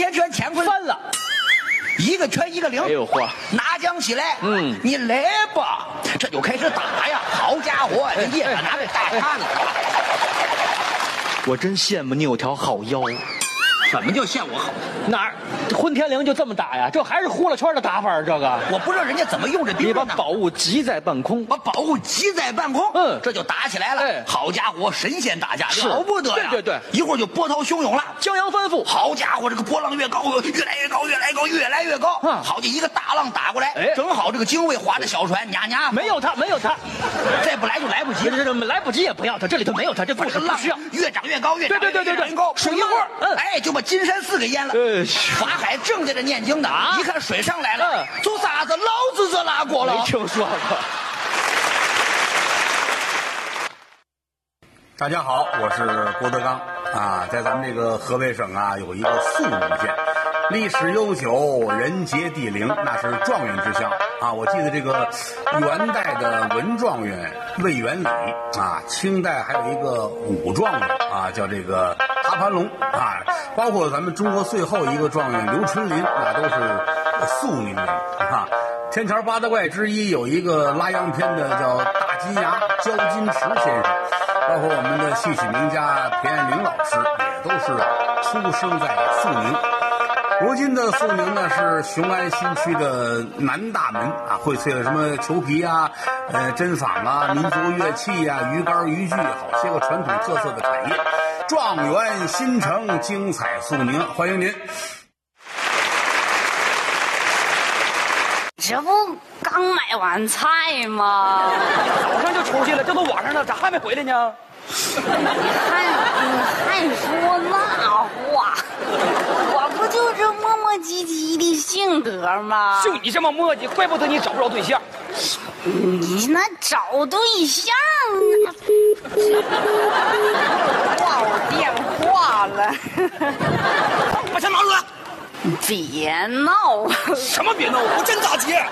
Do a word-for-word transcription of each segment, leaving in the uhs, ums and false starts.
天全乾坤翻了， 一个拳一个零。 哎呦嚯！ 拿将起来， 嗯， 你来吧，这就开始打呀！好家伙，这叶子拿着大叉子。 我真羡慕你有条好腰。 什么叫羡我好？ 哪儿？混天绫就这么打呀？这还是呼啦圈的打法这个我不知道人家怎么用这兵你把刃呢。 宝物集在半空， 把宝物集在半空， 嗯这就打起来了。 哎好家伙，神仙打架是了不得呀！ 对对对一会儿就波涛汹涌了。 江洋翻覆。 好家伙，这个波浪越高，越来越高，越来越高，越来越高。 嗯好，这一个大浪打过来， 哎正好这个精卫划着小船，呀呀， 没有他，没有他， 再不来就来不及这了。 这这来不及也不要他，这里头没有他，这故这个浪事不需要。 越涨越高，越涨对对对对对越高。 水一会儿， 嗯哎，就把金山寺给淹了。 呃， 法海正在这念经呢， 啊一看水上来了嗯， 做啥子？老子这拉过了没。听说过。 大家好，我是郭德纲啊，在咱们这个河北省啊，有一个肃宁县，历史悠久，人杰地灵，那是状元之乡啊。我记得这个元代的文状元魏元礼啊，清代还有一个武状元啊，叫这个哈盘龙啊，包括咱们中国最后一个状元刘春霖，那都是肃宁人啊。天桥八大怪之一有一个拉洋片的叫大金牙焦金池先生，包括我们的戏曲名家田爱玲老师也都是出生在肃宁。如今的肃宁呢是雄安新区的南大门啊，荟萃了什么裘皮啊、呃针坊啊、民族乐器啊、鱼竿渔具，好些个传统特色的产业。状元新城，精彩肃宁，欢迎您。 这不刚买完菜吗？ 早上就出去了，这都晚上了，咋还没回来呢？ 你还你还说那话？我不就这磨磨唧唧的性格吗？ 就你这么磨叽，怪不得你找不着对象。 你那找对象，挂我电话了。 把钱拿出来！ 别闹！ 什么别闹？我真打劫！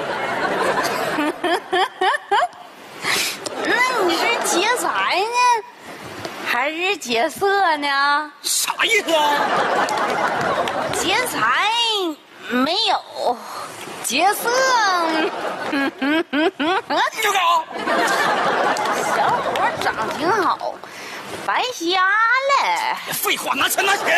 那你是劫财呢，还是劫色呢？ 啥意思啊？ 劫财没有，劫色， 你就搞！ 小伙长挺好，白瞎了。 废话，拿钱拿钱！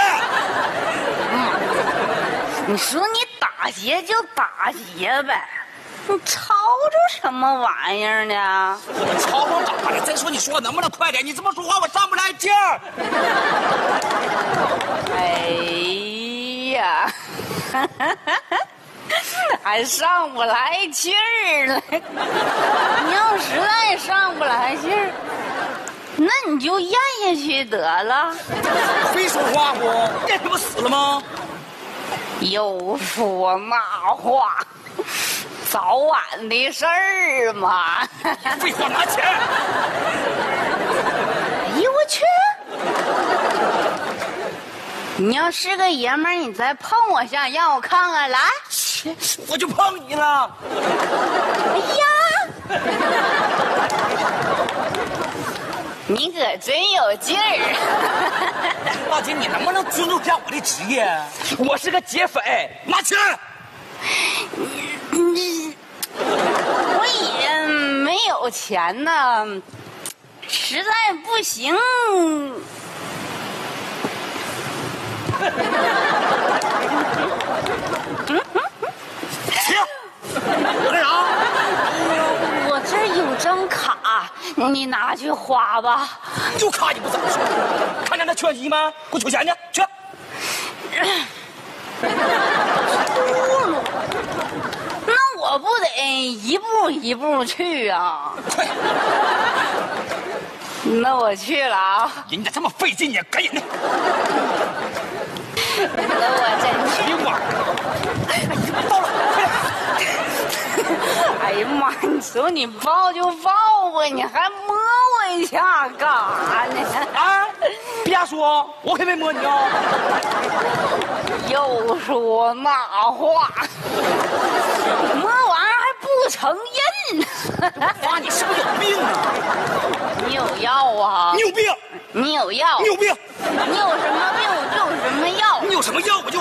你说你打劫就打劫呗，你吵着什么玩意儿呢？ 我吵吵咋的？再说你说能不能快点？你这么说话我上不来劲儿。 哎呀，还上不来气儿了。你要实在上不来气儿，那你就咽下去得了。 非说话不？这他妈死了吗？ 又说那话，早晚的事儿嘛。 废话，拿钱！ 哎呦我去！你要是个爷们儿，你再碰我下，让我看看来。 我就碰你了。 哎呀，你可真有劲儿！ 大姐，你能不能尊重一下我的职业？我是个劫匪，拿钱！ 你我也没有钱呢，实在不行。 行，我干啥？ 我这儿有张卡，你拿去花吧。 有卡你不怎么说？看见那缺席吗？给我取钱去，去！ 那我不得一步一步去啊？ 快！ 那我去了啊。 人家这么费劲也赶紧的。 那我真去。 哎呀妈！哎呀，到了，快点！ 哎呀妈！你说你抱就抱吧，你还摸我一下干啥呢？ 啊！别说，我可没摸你啊！ 又说那话，摸完还不承认。 妈，你是不是有病啊？ 你有药啊？ 你有病！ 你有药？ 你有病！ 你有什么病我就有什么药。 你有什么药我就